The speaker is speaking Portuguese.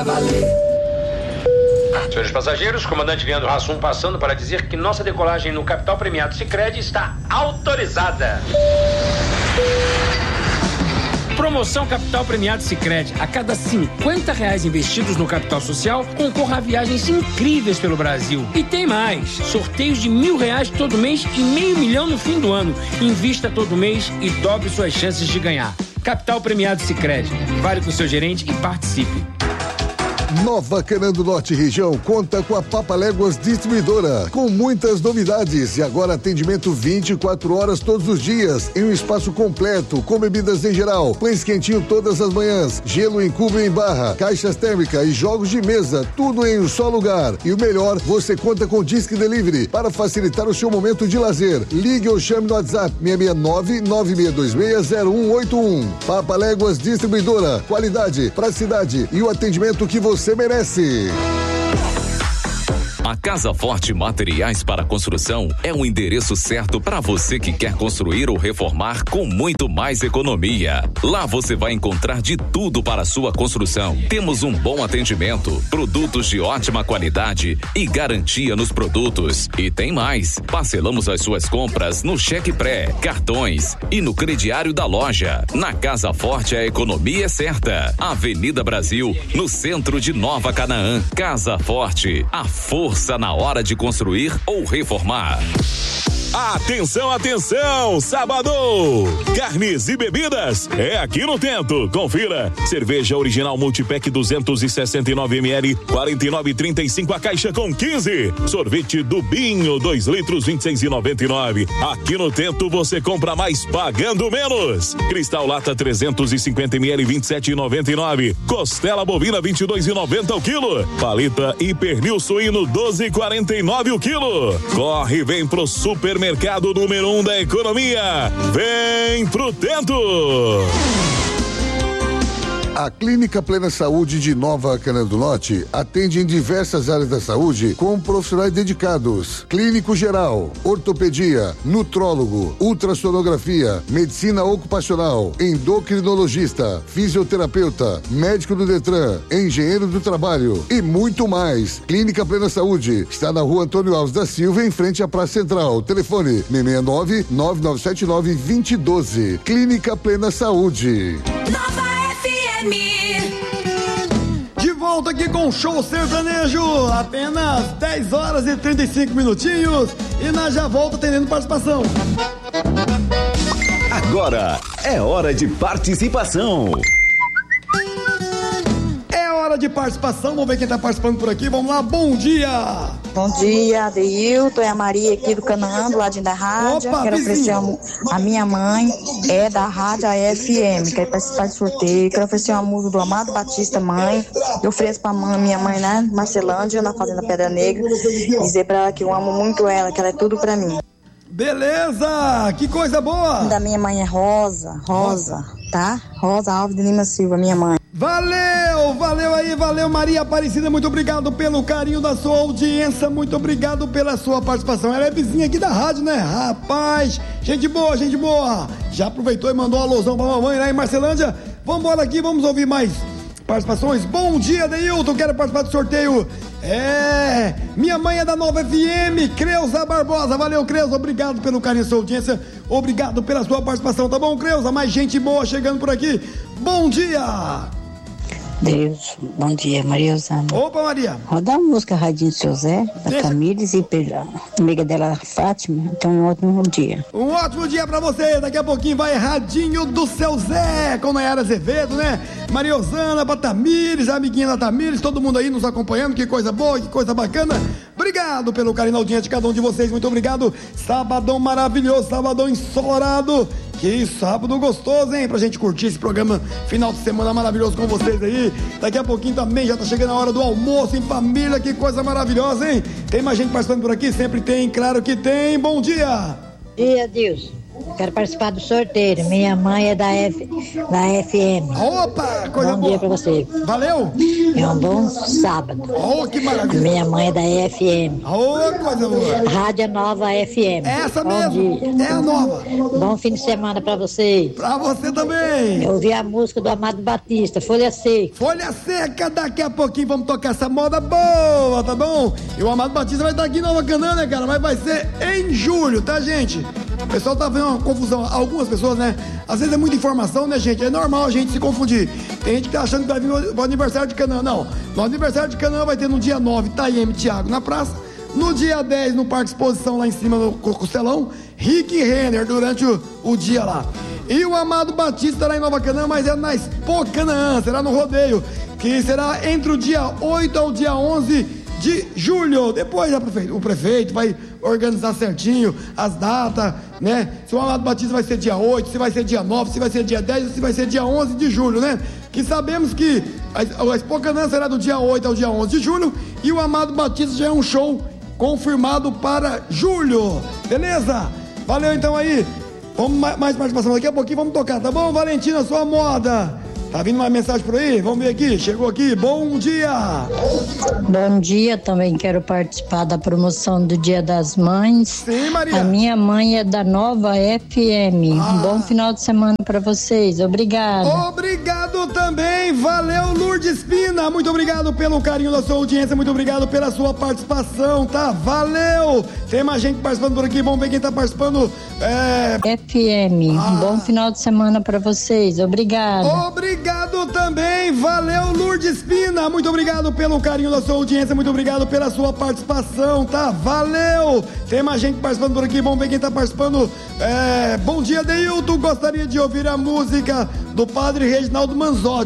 valer. Senhores passageiros, comandante Leandro Hassum passando para dizer que nossa decolagem no Capital Premiado Sicredi está autorizada. Promoção Capital Premiado Sicredi. A cada R$50 investidos no capital social, concorra a viagens incríveis pelo Brasil. E tem mais. Sorteios de R$1.000 todo mês e R$500 mil no fim do ano. Invista todo mês e dobre suas chances de ganhar. Capital Premiado Sicredi. Vale com seu gerente e participe. Nova Canaã do Norte região conta com a Papaléguas Distribuidora, com muitas novidades e agora atendimento 24 horas todos os dias, em um espaço completo, com bebidas em geral, pães quentinho todas as manhãs, gelo em cubo e em barra, caixas térmicas e jogos de mesa, tudo em um só lugar. E o melhor, você conta com Disque Delivery para facilitar o seu momento de lazer. Ligue ou chame no WhatsApp 669-9626-0181. Papaléguas Distribuidora, qualidade, praticidade e o atendimento que você merece. A Casa Forte Materiais para Construção é um endereço certo para você que quer construir ou reformar com muito mais economia. Lá você vai encontrar de tudo para a sua construção. Temos um bom atendimento, produtos de ótima qualidade e garantia nos produtos. E tem mais, parcelamos as suas compras no cheque pré, cartões e no crediário da loja. Na Casa Forte a economia é certa. Avenida Brasil, no centro de Nova Canaã. Casa Forte, a força na hora de construir ou reformar. Atenção, atenção, sábado! Carnes e bebidas é aqui no Tento. Confira. Cerveja original multipack 269ml, 49,35 a caixa com 15. Sorvete do Binho, 2 litros, 26,99. Aqui no Tento você compra mais pagando menos. Cristal Lata 350ml, 27,99. Costela bovina 22,90 o quilo. Paleta e pernil suíno 12,49 o quilo. Corre e vem pro supermercado número 1 da economia. Vem pro Tento. A Clínica Plena Saúde de Nova Canaã do Norte atende em diversas áreas da saúde com profissionais dedicados. Clínico geral, ortopedia, nutrólogo, ultrassonografia, medicina ocupacional, endocrinologista, fisioterapeuta, médico do Detran, engenheiro do trabalho e muito mais. Clínica Plena Saúde está na Rua Antônio Alves da Silva, em frente à Praça Central. Telefone 669-9979-2012. Clínica Plena Saúde. Nova FM. De volta aqui com o Show Sertanejo, apenas 10 horas e 35 minutinhos e nós já volta atendendo participação. Agora é hora de participação. É hora de participação, vamos ver quem tá participando por aqui, vamos lá, bom dia! Bom dia, Adeilton, é a Maria aqui do Canaã, do ladinho da rádio. Opa, quero oferecer a minha mãe, é da rádio AFM, quer participar de sorteio. Quero oferecer uma música do Amado Batista, mãe. Eu ofereço pra minha mãe, né, Marcelândia, na Fazenda Pedra Negra. Dizer pra ela que eu amo muito ela, que ela é tudo pra mim. Beleza, que coisa boa! Da minha mãe é Rosa, tá? Rosa Alves de Lima Silva, minha mãe. Valeu Maria Aparecida, muito obrigado pelo carinho da sua audiência, muito obrigado pela sua participação. Ela é vizinha aqui da rádio, né? Rapaz, gente boa. Já aproveitou e mandou um alôzão pra mamãe lá em Marcelândia. Vambora aqui, vamos ouvir mais participações. Bom dia, Deilton, quero participar do sorteio. Minha mãe é da Nova FM, Creuza Barbosa. Valeu, Creuza, obrigado pelo carinho da sua audiência, obrigado pela sua participação, tá bom, Creuza? Mais gente boa chegando por aqui. Bom dia! Deus, bom dia, Maria Osana. Opa, Maria. Roda a música Radinho do Seu Zé, da Tamires e pela amiga dela, Fátima. Então, um ótimo dia. Um ótimo dia pra você. Daqui a pouquinho vai Radinho do Seu Zé, com Nayara Azevedo, né? Maria Osana, pra Tamires, a amiguinha da Tamires, todo mundo aí nos acompanhando. Que coisa boa, que coisa bacana. Obrigado pelo carinho da audiência de cada um de vocês. Muito obrigado. Sabadão maravilhoso, sabadão ensolarado. Que sábado gostoso, hein? Pra gente curtir esse programa final de semana maravilhoso com vocês aí. Daqui a pouquinho também já tá chegando a hora do almoço em família. Que coisa maravilhosa, hein? Tem mais gente participando por aqui? Sempre tem, claro que tem. Bom dia! Dia, Deus. Quero participar do sorteio. Minha mãe é da FM. Opa, coisa boa. Bom dia pra você. Valeu. É um bom sábado. Oh, que maravilha. Minha mãe é da FM. Oh, coisa boa. Rádio Nova FM. Essa bom mesmo. Dia. É a nova. Bom fim de semana pra vocês. Pra você também. Eu ouvi a música do Amado Batista, Folha Seca. Folha Seca, daqui a pouquinho vamos tocar essa moda boa, tá bom? E o Amado Batista vai estar aqui em Nova Canaã, né, cara? Mas vai ser em julho, tá, gente? O pessoal tá vendo uma confusão. Algumas pessoas, né? Às vezes é muita informação, né, gente? É normal a gente se confundir. Tem gente que tá achando que vai vir o aniversário de Canaã. Não. No aniversário de Canaã vai ter no dia 9, Taime Thiago na praça. No dia 10, no Parque Exposição, lá em cima no Costelão, Rick Renner durante o dia lá. E o Amado Batista lá em Nova Canaã, mas é na Expo Canaã, será no rodeio, que será entre o dia 8 ao dia 11 de julho. Depois o prefeito vai organizar certinho as datas, né? Se o Amado Batista vai ser dia 8, se vai ser dia 9, se vai ser dia 10, se vai ser dia 11 de julho, né? Que sabemos que a Expo Canaã será do dia 8 ao dia 11 de julho e o Amado Batista já é um show confirmado para julho, beleza? Valeu então aí. Vamos mais participação daqui a pouquinho, vamos tocar, tá bom? Valentina, sua moda. Tá vindo uma mensagem por aí? Vamos ver aqui. Chegou aqui. Bom dia. Bom dia, também quero participar da promoção do Dia das Mães. Sim, Maria. A minha mãe é da Nova FM. Um bom final de semana para vocês. Obrigada. Obrigado também. Valeu, Lourdes Pina. Muito obrigado pelo carinho da sua audiência. Muito obrigado pela sua participação, tá? Valeu. Tem mais gente participando por aqui. Vamos ver quem tá participando. FM. Um bom final de semana para vocês. Obrigada. Obrigado também, valeu, Lourdes Pina, muito obrigado pelo carinho da sua audiência, muito obrigado pela sua participação, tá? Valeu! Tem mais gente participando por aqui, vamos ver quem tá participando. Bom dia, Deilton, gostaria de ouvir a música do Padre Reginaldo Manzotti.